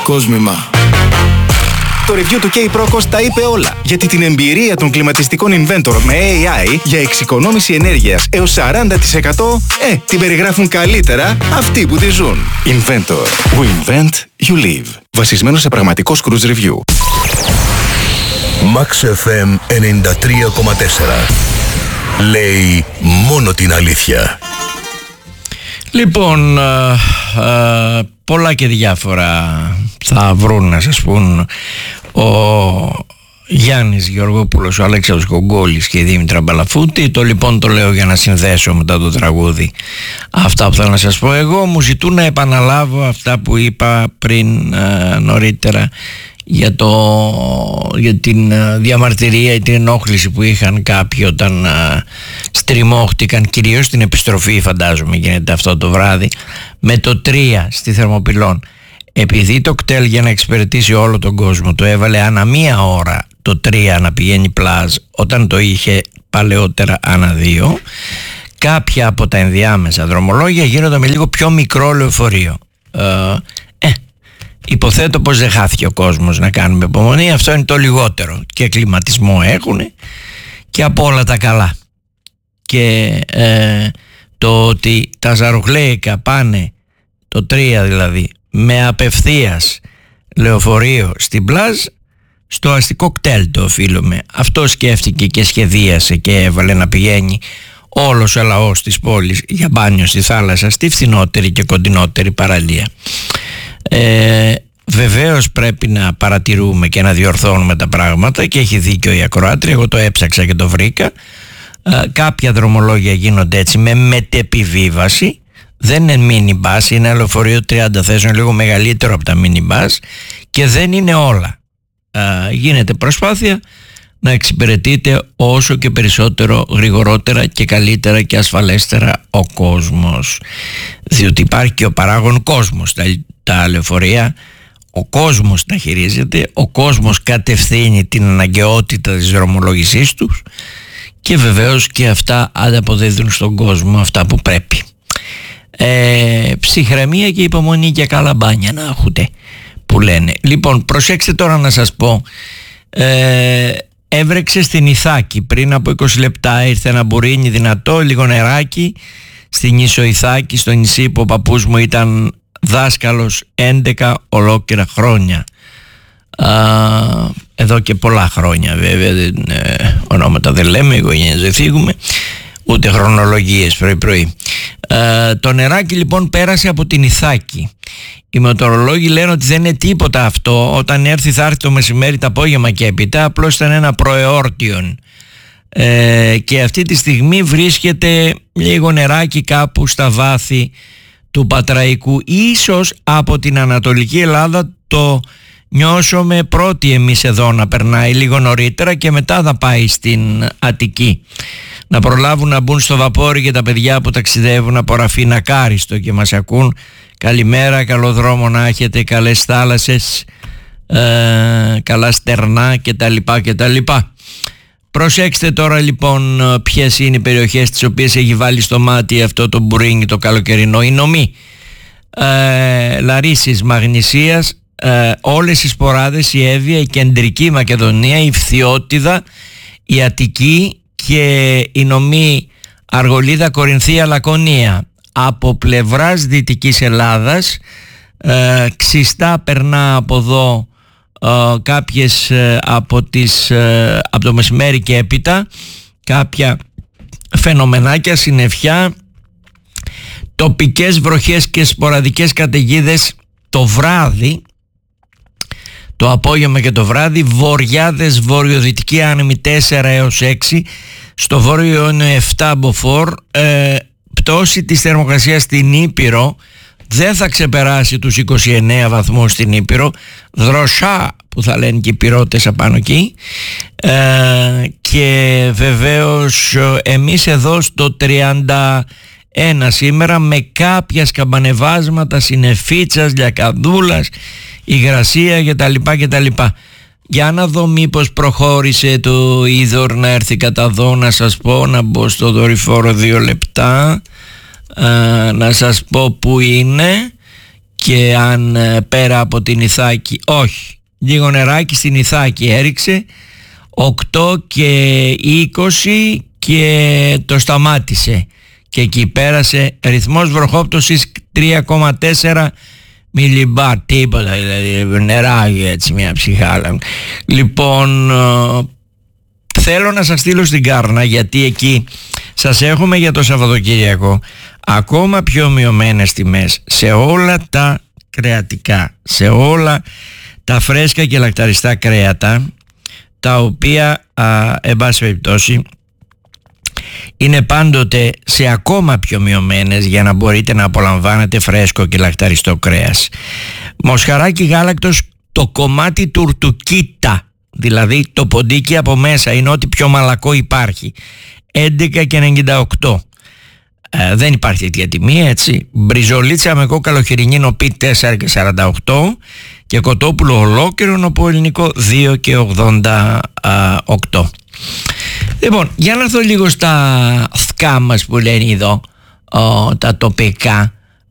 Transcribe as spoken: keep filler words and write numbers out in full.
κόσμημα. Το review του K-Procos τα είπε όλα, γιατί την εμπειρία των κλιματιστικών Inventor με έι άι για εξοικονόμηση ενέργειας έως σαράντα τοις εκατό ε, την περιγράφουν καλύτερα αυτοί που τη ζουν. Inventor. We invent, you live. Βασισμένο σε πραγματικό cruise review. Max εφ εμ ενενήντα τρία κόμμα τέσσερα. Λέει μόνο την αλήθεια. Λοιπόν, α, α, πολλά και διάφορα θα βρουν να σας πούν ο Γιάννης Γεωργόπουλος, ο Αλέξανδρος Κογκόλης και η Δήμητρα Μπαλαφούτη. Το λοιπόν το λέω για να συνδέσω μετά το τραγούδι αυτά που θέλω να σας πω εγώ. Μου ζητούν να επαναλάβω αυτά που είπα πριν α, νωρίτερα για, το, για την διαμαρτυρία ή την ενόχληση που είχαν κάποιοι όταν α, στριμώχτηκαν, κυρίως στην επιστροφή φαντάζομαι γίνεται αυτό το βράδυ, με το τρία στη Θερμοπυλών. Επειδή το κτέλ για να εξυπηρετήσει όλο τον κόσμο το έβαλε ανά μία ώρα το τρία να πηγαίνει πλάζ, όταν το είχε παλαιότερα ανά δύο, κάποια από τα ενδιάμεσα δρομολόγια γίνονται με λίγο πιο μικρό λεωφορείο. Ε, ε, υποθέτω πως δεν χάθηκε ο κόσμος, να κάνουμε υπομονή, αυτό είναι το λιγότερο. Και κλιματισμό έχουν και από όλα τα καλά. Και ε, το ότι τα ζαρουχλέικα πάνε, το τρία δηλαδή, με απευθείας λεωφορείο στην πλάζ, στο αστικό κτέλ το οφείλουμε. Αυτό σκέφτηκε και σχεδίασε και έβαλε να πηγαίνει όλος ο λαός της πόλης για μπάνιο στη θάλασσα, στη φθηνότερη και κοντινότερη παραλία. Ε, βεβαίως πρέπει να παρατηρούμε και να διορθώνουμε τα πράγματα και έχει δίκιο η ακροάτρια, εγώ το έψαξα και το βρήκα. Ε, κάποια δρομολόγια γίνονται έτσι με μετεπιβίβαση. Δεν είναι mini bus, είναι ένα λεωφορείο τριάντα θέσεων, λίγο μεγαλύτερο από τα mini bus, και δεν είναι όλα. Α, γίνεται προσπάθεια να εξυπηρετείται όσο και περισσότερο γρηγορότερα και καλύτερα και ασφαλέστερα ο κόσμος, διότι υπάρχει και ο παράγων κόσμος. Τα, τα λεωφορεία ο κόσμος τα χειρίζεται, ο κόσμος κατευθύνει την αναγκαιότητα της δρομολόγησής τους και βεβαίως και αυτά ανταποδίδουν στον κόσμο αυτά που πρέπει. Ε, ψυχραιμία και υπομονή και καλά μπάνια να έχετε, που λένε. Λοιπόν, προσέξτε τώρα να σας πω, ε, έβρεξε στην Ιθάκη πριν από είκοσι λεπτά, ήρθε ένα μπουρίνι δυνατό, λίγο νεράκι στην Ίσο Ιθάκη, στο νησί που ο παππούς μου ήταν δάσκαλος έντεκα ολόκληρα χρόνια. Α, εδώ και πολλά χρόνια βέβαια, δεν, ε, ονόματα δεν λέμε, οικογένειες δεν φύγουμε, ούτε χρονολογίες πρωί πρωί. Ε, το νεράκι λοιπόν πέρασε από την Ιθάκη. Οι μετεωρολόγοι λένε ότι δεν είναι τίποτα αυτό, όταν έρθει θα έρθει το μεσημέρι, το απόγευμα και έπειτα, απλώς ήταν ένα προεόρτιον. Ε, και αυτή τη στιγμή βρίσκεται λίγο νεράκι κάπου στα βάθη του Πατραϊκού. Ίσως από την Ανατολική Ελλάδα το νιώσουμε πρώτοι εμείς εδώ να περνάει λίγο νωρίτερα και μετά θα πάει στην Αττική. Να προλάβουν να μπουν στο βαπόρι και τα παιδιά που ταξιδεύουν από Ραφίνα Κάριστο και μας ακούν. Καλημέρα, καλό δρόμο να έχετε, καλές θάλασσες, ε, καλά στερνά κτλ. κτλ. Προσέξτε τώρα λοιπόν ποιες είναι οι περιοχές τις οποίες έχει βάλει στο μάτι αυτό το μπουρίνι το καλοκαιρινό. Η Νομή, ε, Λαρίσης, Μαγνησίας, ε, όλες οι Σποράδες, η Εύβοια, η Κεντρική Μακεδονία, η Φθιώτιδα, η Αττική και η Νομή Αργολίδα, Κορινθία, Λακωνία. Από πλευράς Δυτικής Ελλάδας, ε, ξιστά περνά από εδώ ε, κάποιες ε, από, τις, ε, από το μεσημέρι και έπειτα, κάποια φαινομενάκια, συννεφιά, τοπικές βροχές και σποραδικές καταιγίδες το βράδυ, το απόγευμα και το βράδυ. Βοριάδες, βορειοδυτική άνεμη τέσσερα έως έξι, στο βόρειο Ιόνιο επτά μποφόρ. ε, πτώση της θερμοκρασίας στην Ήπειρο δεν θα ξεπεράσει τους είκοσι εννέα βαθμούς στην Ήπειρο, δροσά που θα λένε και οι πυρώτες απάνω εκεί, ε, και βεβαίως εμείς εδώ στο τριάντα ένα σήμερα, με κάποια σκαμπανεβάσματα συννεφίτσας, λιακαδούλας, υγρασία κτλ. κτλ. Για να δω μήπως προχώρησε το είδωρ να έρθει κατά εδώ, να σας πω, να μπω στο δορυφόρο δύο λεπτά, α, να σας πω που είναι και αν πέρα από την Ιθάκη, όχι, λίγο νεράκι στην Ιθάκη έριξε, οκτώ και είκοσι και το σταμάτησε και εκεί πέρασε. Ρυθμός βροχόπτωσης τρία κόμμα τέσσερα μιλιμπάρ, τίποτα, δηλαδή νεράκι έτσι, μια ψυχάλα. Λοιπόν, θέλω να σας στείλω στην Κάρνα, γιατί εκεί σας έχουμε για το Σαββατοκύριακο ακόμα πιο μειωμένες τιμές σε όλα τα κρεατικά, σε όλα τα φρέσκα και λακταριστά κρέατα, τα οποία α, εν πάση περιπτώσει είναι πάντοτε σε ακόμα πιο μειωμένες, για να μπορείτε να απολαμβάνετε φρέσκο και λακταριστό κρέας. Μοσχαράκι γάλακτος, το κομμάτι τουρτουκίτα, δηλαδή το ποντίκι από μέσα, είναι ό,τι πιο μαλακό υπάρχει, έντεκα και ενενήντα οκτώ. Ε, δεν υπάρχει τέτοια τιμή, έτσι. Μπριζολίτσα με κόκαλο χοιρινίνο πι τέσσερα και σαράντα οκτώ και κοτόπουλο ολόκληρο νοπό ελληνικό δύο και ογδόντα οκτώ. Λοιπόν, για να έρθω λίγο στα θκά μας που λένε εδώ, ο, τα τοπικά.